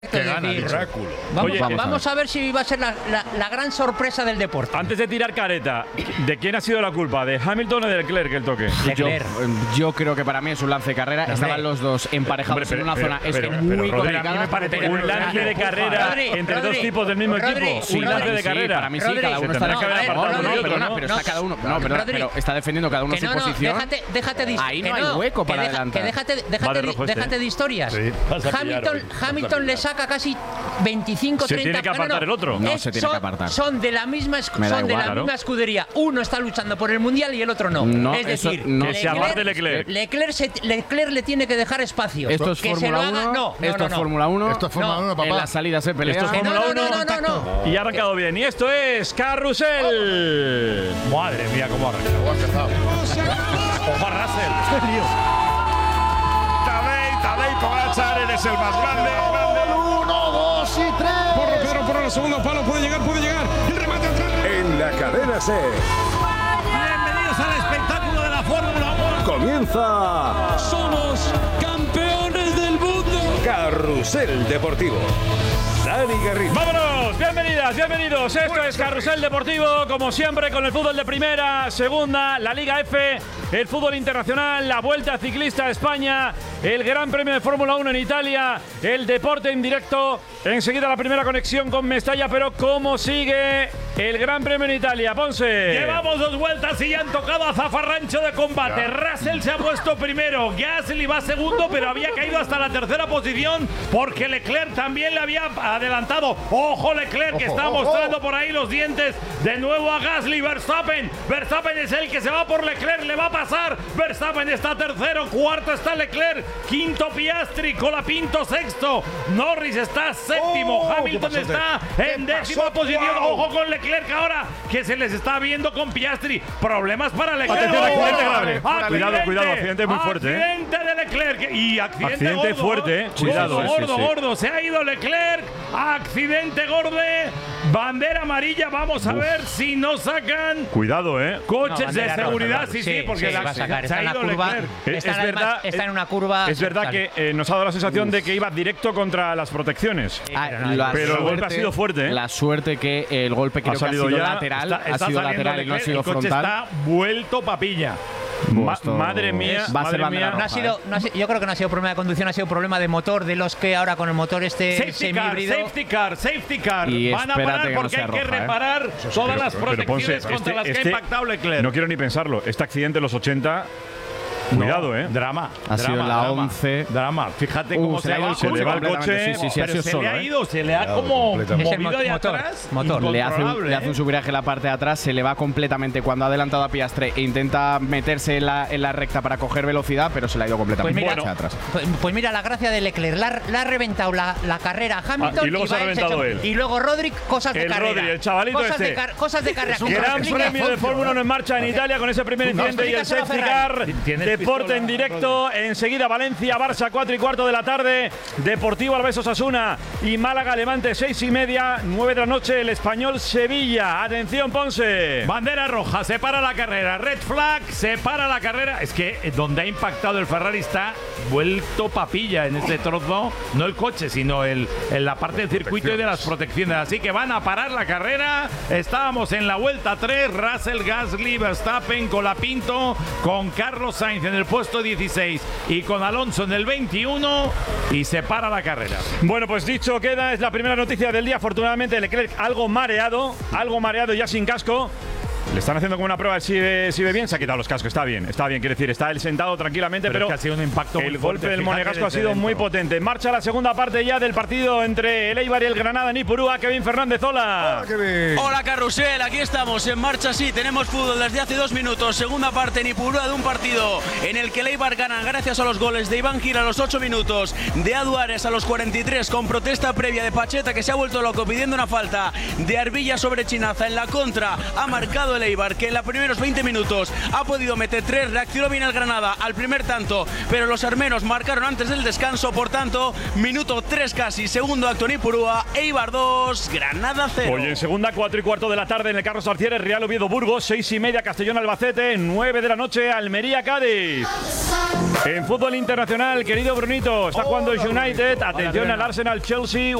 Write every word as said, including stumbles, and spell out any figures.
Que gana el oráculo. Vamos, Oye, vamos, vamos vamos a ver si va a ser la, la, la gran sorpresa del deporte. Antes de tirar careta, ¿de quién ha sido la culpa? ¿De Hamilton o de Leclerc el toque? Yo, Leclerc. yo creo que para mí es un lance de carrera. Hombre. Estaban los dos emparejados Hombre, pero- en una pero- zona es pero- que pero, muy Rodri, a mí complicada. me parece Pero- un lance de carrera Rodri, entre Rodri, dos tipos del mismo Rodri, equipo. Sí, Un para lance mí de sí, carrera. para mí sí, Rodri, cada uno se está tendrá que haber no, apartado no, uno y no, otro, perdona, ¿no? pero No, está cada uno, no, Rodri, perdona, pero está defendiendo cada uno Que su no, no, posición. déjate, déjate de Ahí que no hay hueco que para deja- adelantar. Que déjate, Va déjate, de de, rojo este. déjate de historias. Sí, vas a pillar Hamilton, hoy, vas a Hamilton pillar. le saca casi veinticinco, Se treinta. tiene que apartar el otro. No, Es- se tiene son, que apartar. Son de la misma, esc- Me da son de igual, la claro. misma escudería. Uno está luchando por el mundial y el otro no. No, es eso decir, no. Que se aparte Leclerc. Leclerc, se- Leclerc le tiene que dejar espacio. Esto es que se Fórmula lo haga. uno. No, no, Esto no, es no. Fórmula uno. Esto es Fórmula No, uno, En papá. la salida se pelea. Esto es Que no, Fórmula no, uno. no, no, no, no. Y ha arrancado bien. Y esto es Carrusel. Madre mía, cómo ha arrancado. Ha empezado. Ojo a Russell. Tadej, Tadej Pogačar, eres el más grande, grande. Uno, dos y tres. Porro, Pedro, Porro, el segundo palo, puede llegar, puede llegar. El remate atrás. En la cadena C Bienvenidos al espectáculo de la Fórmula uno. comienza Somos campeones del mundo. Carrusel Deportivo. Dani Garrido. ¡Vámonos! Bienvenidas, bienvenidos. Esto es Carrusel Deportivo, como siempre, con el fútbol de primera, segunda, la Liga F, el fútbol internacional, la Vuelta Ciclista a España, el Gran Premio de Fórmula uno en Italia, el deporte en directo. Enseguida la primera conexión con Mestalla, pero ¿cómo sigue el Gran Premio en Italia? Ponce. Llevamos dos vueltas y ya han tocado a zafarrancho de combate. Russell se ha puesto primero, Gasly va segundo, pero había caído hasta la tercera posición porque Leclerc también le había adelantado. Ojo Leclerc, que Ojo, está ojo. mostrando por ahí los dientes de nuevo a Gasly. Verstappen, Verstappen es el que se va por Leclerc, le va a pasar. Verstappen está tercero, cuarto está Leclerc, quinto Piastri, Colapinto sexto, Norris está séptimo, Oh, Hamilton ¿qué pasó? está ¿Qué en décima pasó? posición. Wow. Ojo con Leclerc ahora, que se les está viendo con Piastri. Problemas para Leclerc. Atención, accidente ¡Oh! grave. Accidente. Cuidado, cuidado, accidente muy fuerte, ¿eh? Accidente de Leclerc. Y accidente, Accidente gordo, fuerte, ¿eh? Cuidado, Gordo, eh, sí, gordo, sí. gordo. Se ha ido Leclerc. Accidente gordo. Bandera amarilla. Vamos a ver si no sacan Cuidado, ¿eh? coches No, de bandera seguridad. roja. Sí, sí, porque sí, la- va a sacar. se Está ha en la ido curva. Leclerc. Es- Está, es en, verdad, está en una curva. Es verdad que eh, nos ha dado la sensación de que iba directo contra las protecciones. Ah, pero no, la pero el golpe suerte- ha sido fuerte, ¿eh? La suerte que el golpe creo que ha salido sido ya, lateral, Está, ha está sido saliendo lateral y no ha Leclerc, sido el coche frontal. está vuelto papilla. Ma- Esto madre mía, va a ser madre bandera mía. roja. No ha sido, no ha sido- yo creo que no ha sido problema de conducción, ha sido problema de motor, de los que ahora con el motor este Safety car, semihíbrido. safety car, safety car. Y Van a espérate parar que no porque sea hay que roja, ¿eh? reparar todas las Pero Ponce, protecciones contra este- las que este- ha impactado Leclerc. No quiero ni pensarlo. Este accidente en los ochenta. Cuidado, ¿eh? Drama. Ha sido drama, la drama, once. Drama. Fíjate Uh, cómo se se, le ha ido va. el coche le va el completamente. coche, Sí, sí, sí, ha Pero sido se solo, le ha ¿eh? ido, se le ha Claro, como completamente. Es el movido de motor, atrás. motor. Le hace, un, Incontrolable, le hace un ¿eh? subiraje en la parte de atrás, se le va completamente cuando ha adelantado a Piastre e intenta meterse en la, en la recta para coger velocidad, pero se le ha ido Pues completamente mira, hacia atrás. pues, pues mira la gracia de Leclerc, la, ha- la ha reventado la, la carrera a Hamilton Ah, y luego se ha va reventado hecho- él. Y luego Rodri, cosas de El carrera. Rodri, el chavalito cosas este. De car- cosas de carrera. que Gran explica- Premio de Fórmula uno en marcha en Italia con ese primer No, incidente y el explícaselo a safety Ferrari. car. Tienes Deporte pistola, en directo. Enseguida Valencia, Barça, cuatro y cuarto de la tarde. Deportivo Alavés Osasuna y Málaga Levante, seis y media, nueve de la noche. El Español Sevilla. Atención, Ponce. Bandera roja, se para la carrera. Red flag, se para la carrera. Es que eh, donde ha impactado el Ferrari está vuelto papilla en este trozo. No el coche, sino el, en la parte del circuito y de las protecciones. Así que van a parar la carrera. Estábamos en la vuelta tres. Russell, Gasly, Verstappen, Colapinto, con Carlos Sainz en el puesto dieciséis y con Alonso en el veintiuno. Y se para la carrera. Bueno, pues dicho queda, es la primera noticia del día. Afortunadamente, Leclerc algo mareado, algo mareado ya sin casco. Le están haciendo como una prueba si ve, si ve bien. Se ha quitado los cascos, está bien, está bien. Quiere decir, está él sentado tranquilamente, Pero pero, es que ha sido un impacto muy el fuerte, golpe del fíjate monegasco ha desde sido dentro. muy potente. Marcha la segunda parte ya del partido entre el Eibar y el Granada en Ipurúa. Kevin Fernández, hola. Qué bien. Hola Carrusel, aquí estamos en marcha, sí, tenemos fútbol desde hace dos minutos, segunda parte en Ipurúa de un partido en el que el Eibar gana gracias a los goles de Iván Gil a los ocho minutos, de Aduares a los cuarenta y tres con protesta previa de Pacheta que se ha vuelto loco pidiendo una falta, de Arbilla sobre Chinaza en la contra, ha marcado el Eibar que en los primeros veinte minutos ha podido meter tres, reaccionó bien el Granada al primer tanto, pero los armenos marcaron antes del descanso, por tanto, minuto tres casi, segundo acto en Ipurúa, Eibar dos, Granada cero. Hoy en segunda, cuatro y cuarto de la tarde en el Carlos Arcieres, Real Oviedo Burgos, seis y media Castellón Albacete, nueve de la noche Almería Cádiz. En fútbol internacional, querido Brunito, está jugando United. Atención al Arsenal Chelsea.